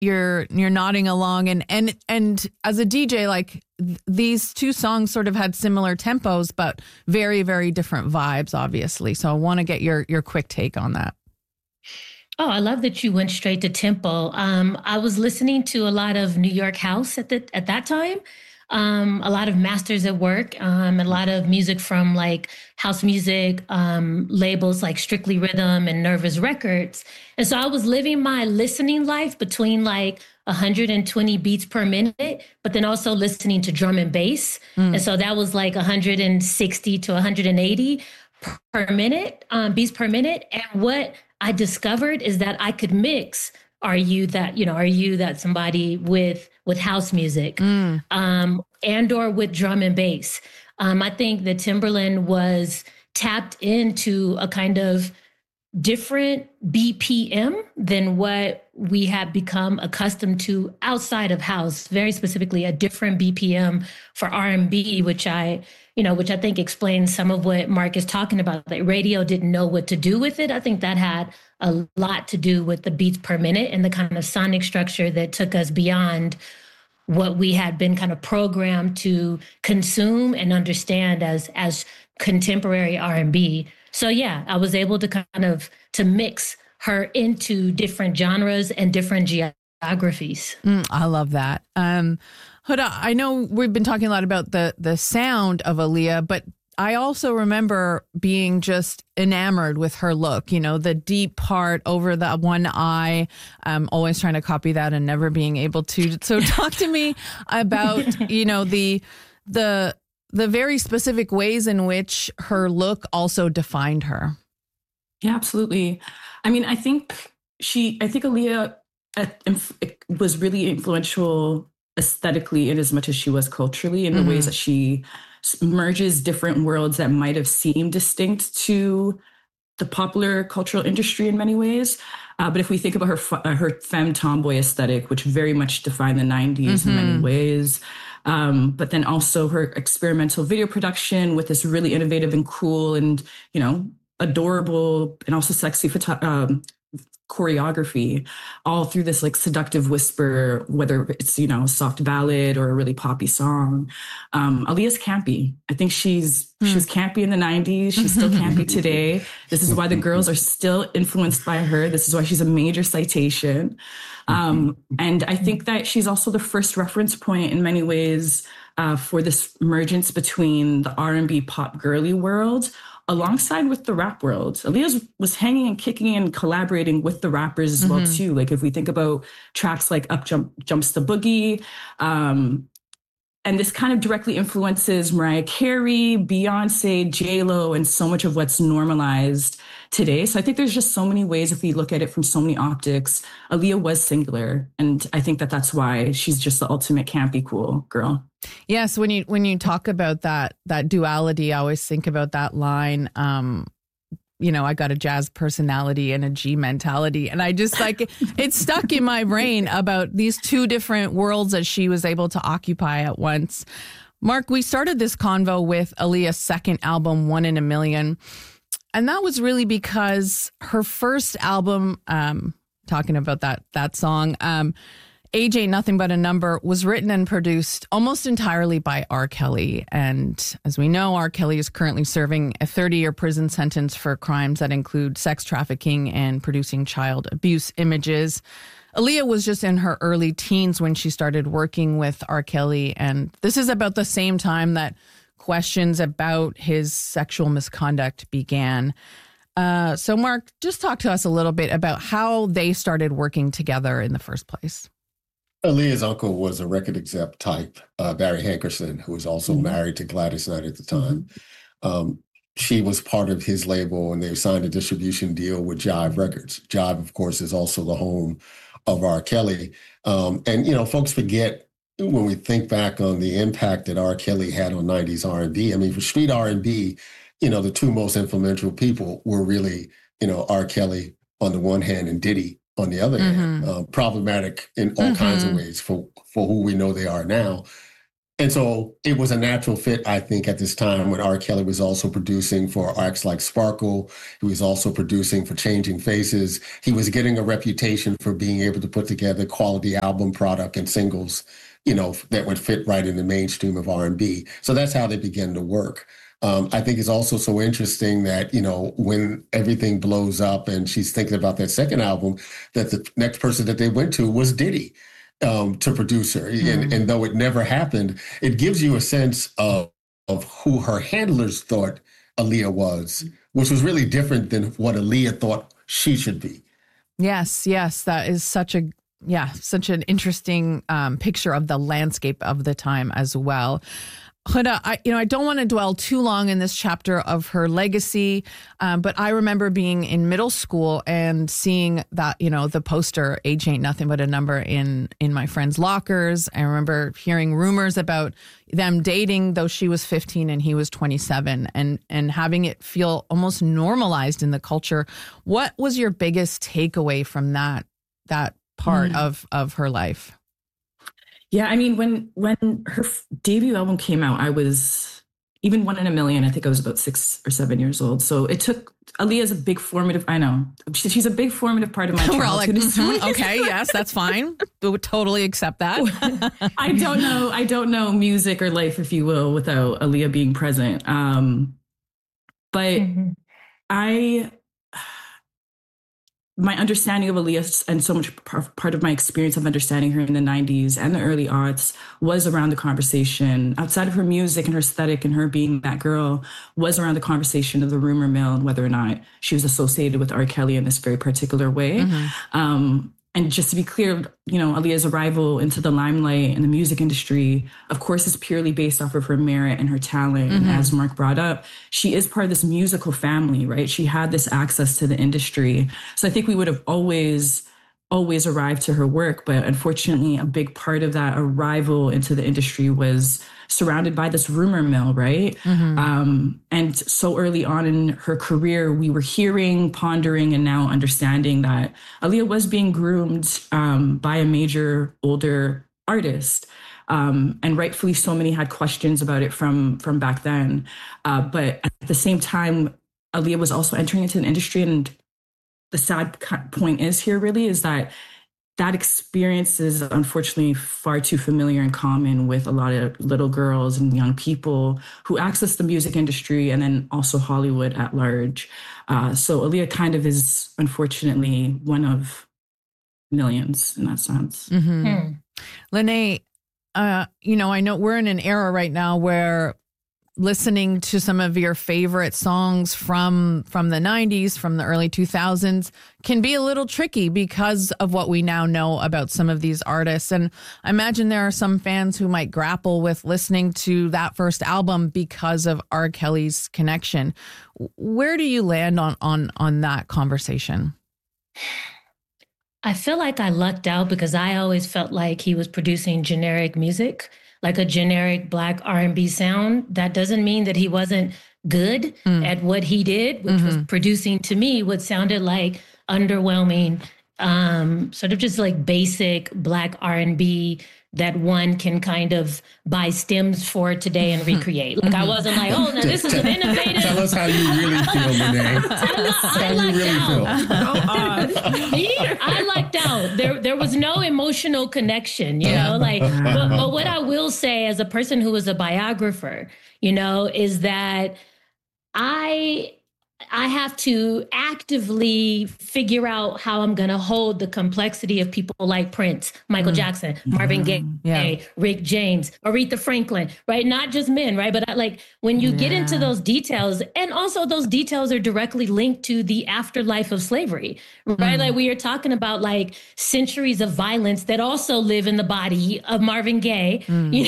you're nodding along, and as a DJ, like these two songs sort of had similar tempos, but very, very different vibes, obviously. So I want to get your quick take on that. Oh, I love that you went straight to tempo. I was listening to a lot of New York house at that time. A lot of Masters at Work, and a lot of music from like house music labels like Strictly Rhythm and Nervous Records. And so I was living my listening life between like 120 beats per minute, but then also listening to drum and bass. And so that was like 160 to 180 per minute, beats per minute. And what I discovered is that I could mix Are You That Somebody with house music, and or with drum and bass. I think that Timbaland was tapped into a kind of different BPM than what we have become accustomed to outside of house, very specifically a different BPM for R&B, which I think explains some of what Mark is talking about. That radio didn't know what to do with it. I think that had a lot to do with the beats per minute and the kind of sonic structure that took us beyond what we had been kind of programmed to consume and understand as contemporary R&B. So yeah, I was able to to mix her into different genres and different geographies. I love that. Huda, I know we've been talking a lot about the sound of Aaliyah, but I also remember being just enamored with her look, the deep part over the one eye. I'm always trying to copy that and never being able to. So talk to me about, the very specific ways in which her look also defined her. Yeah, absolutely. I mean, I think Aaliyah was really influential aesthetically in as much as she was culturally in the ways that she merges different worlds that might have seemed distinct to the popular cultural industry in many ways. But if we think about her femme tomboy aesthetic, which very much defined the 90s in many ways, but then also her experimental video production with this really innovative and cool and, adorable and also sexy choreography, all through this like seductive whisper, whether it's, a soft ballad or a really poppy song. Aaliyah's campy. I think she was campy in the 90s. She's still campy today. This is why the girls are still influenced by her. This is why she's a major citation. And I think that she's also the first reference point in many ways for this emergence between the R&B pop girly world alongside with the rap world. Aaliyah was hanging and kicking and collaborating with the rappers as well too. Like if we think about tracks like Up Jumps the Boogie, and this kind of directly influences Mariah Carey, Beyonce, J-Lo, and so much of what's normalized today. So I think there's just so many ways, if we look at it from so many optics, Aaliyah was singular. And I think that that's why she's just the ultimate campy cool girl. Yes, when you talk about that duality, I always think about that line, I got a jazz personality and a G mentality. And I just it's stuck in my brain about these two different worlds that she was able to occupy at once. Mark, we started this convo with Aaliyah's second album, One in a Million. And that was really because her first album, talking about that song, Age Ain't Nothing But a Number, was written and produced almost entirely by R. Kelly. And as we know, R. Kelly is currently serving a 30-year prison sentence for crimes that include sex trafficking and producing child abuse images. Aaliyah was just in her early teens when she started working with R. Kelly. And this is about the same time that questions about his sexual misconduct began. So Mark, just talk to us a little bit about how they started working together in the first place. Aaliyah's uncle was a record exec type, Barry Hankerson, who was also married to Gladys Knight at the time. She was part of his label, and they signed a distribution deal with Jive Records. Jive, of course, is also the home of R. Kelly. And folks forget when we think back on the impact that R. Kelly had on 90s R&B. I mean, for street R&B, the two most influential people were really, R. Kelly on the one hand and Diddy on the other hand, problematic in all kinds of ways for who we know they are now. And so it was a natural fit, I think, at this time when R. Kelly was also producing for acts like Sparkle. He was also producing for Changing Faces. He was getting a reputation for being able to put together quality album product and singles, that would fit right in the mainstream of R&B. So that's how they began to work. I think it's also so interesting that, when everything blows up and she's thinking about that second album, that the next person that they went to was Diddy. To produce her. And though it never happened, it gives you a sense of who her handlers thought Aaliyah was, which was really different than what Aaliyah thought she should be. Yes. That is such an interesting picture of the landscape of the time as well. Huda, I don't want to dwell too long in this chapter of her legacy, but I remember being in middle school and seeing that, the poster, Age Ain't Nothing But a Number, in my friends' lockers. I remember hearing rumors about them dating, though she was 15 and he was 27, and having it feel almost normalized in the culture. What was your biggest takeaway from that part of her life? Yeah, I mean, when her debut album came out, I was even One in a Million. I think I was about 6 or 7 years old. So it took Aaliyah's a big formative. I know she's a big formative part of my childhood. We're all like, okay, yes, that's fine. We would totally accept that. I don't know music or life, if you will, without Aaliyah being present. But my understanding of Aaliyah and so much part of my experience of understanding her in the 90s and the early aughts was around the conversation outside of her music and her aesthetic and her being that girl, was around the conversation of the rumor mill and whether or not she was associated with R. Kelly in this very particular way. And just to be clear, Aaliyah's arrival into the limelight in the music industry, of course, is purely based off of her merit and her talent. And as Mark brought up, she is part of this musical family, right? She had this access to the industry. So I think we would have always arrived to her work. But unfortunately, a big part of that arrival into the industry was surrounded by this rumor mill, right? And so early on in her career, we were hearing, pondering, and now understanding that Aaliyah was being groomed by a major older artist. And rightfully so, many had questions about it from back then. But at the same time, Aaliyah was also entering into an industry, and the sad point is that experience is unfortunately far too familiar and common with a lot of little girls and young people who access the music industry and then also Hollywood at large. So Aaliyah kind of is unfortunately one of millions in that sense. Lene, I know we're in an era right now where listening to some of your favorite songs from the 90s, from the early 2000s, can be a little tricky because of what we now know about some of these artists. And I imagine there are some fans who might grapple with listening to that first album because of R. Kelly's connection. Where do you land on that conversation? I feel like I lucked out because I always felt like he was producing generic music, like a generic Black R&B sound. That doesn't mean that he wasn't good at what he did, which was producing to me what sounded like underwhelming, sort of just like basic Black R&B that one can kind of buy stems for today and recreate. Like I wasn't like, oh, now this is an innovative. Tell us how you really feel, Renee. I lucked out. I lucked out. There was no emotional connection, but what I will say as a person who is a biographer, is that I have to actively figure out how I'm going to hold the complexity of people like Prince, Michael Jackson, Marvin Gaye, Rick James, Aretha Franklin, right? Not just men, right? But when you get into those details, and also those details are directly linked to the afterlife of slavery, right? Like we are talking about like centuries of violence that also live in the body of Marvin Gaye,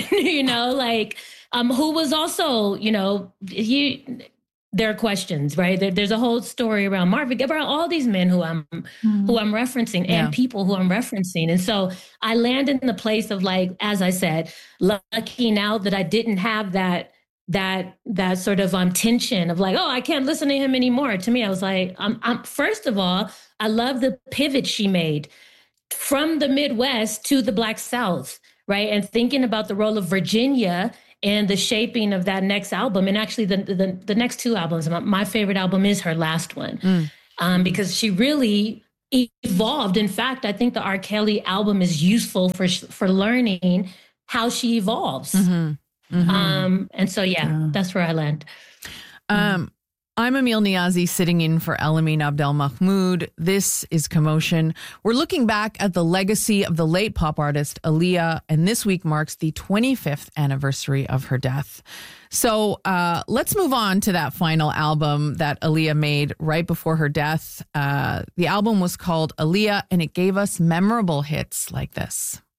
who was also, there are questions, right? There's a whole story around Marvin, around all these men who I'm referencing and people who I'm referencing. And so I land in the place of like, as I said, lucky now that I didn't have that sort of tension of like, oh, I can't listen to him anymore. To me, I was like, first of all, I love the pivot she made from the Midwest to the Black South, right? And thinking about the role of Virginia and the shaping of that next album. And actually the next two albums, my favorite album is her last one, because she really evolved. In fact, I think the R. Kelly album is useful for learning how she evolves. And so, that's where I land. I'm Emil Niazi, sitting in for Elamine Abdel Mahmoud. This is Commotion. We're looking back at the legacy of the late pop artist Aaliyah, and this week marks the 25th anniversary of her death. So let's move on to that final album that Aaliyah made right before her death. The album was called Aaliyah, and it gave us memorable hits like this.